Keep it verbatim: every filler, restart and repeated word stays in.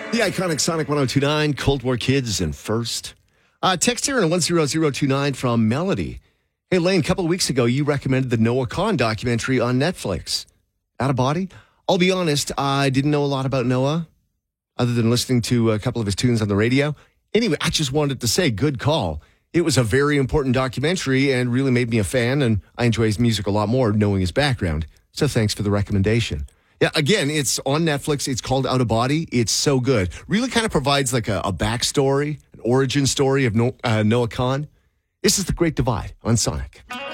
The iconic Sonic one oh two point nine, Cold War Kids, and First. Uh, text here in one zero zero two nine from Melody. Hey, Lane, a couple of weeks ago, you recommended the Noah Kahan documentary on Netflix. Out of body? I'll be honest, I didn't know a lot about Noah, other than listening to a couple of his tunes on the radio. Anyway, I just wanted to say, good call. It was a very important documentary and really made me a fan, and I enjoy his music a lot more knowing his background. So thanks for the recommendation. Yeah, again, it's on Netflix. It's called Out of Body. It's so good. Really kind of provides like a, a backstory, an origin story of no, uh, Noah Kahan. This is The Great Divide on Sonic.